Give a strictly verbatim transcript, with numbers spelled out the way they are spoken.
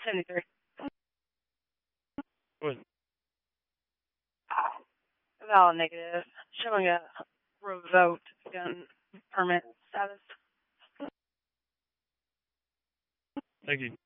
seventy-three. What? Valid negative. Showing a revoked gun permit status. Thank you.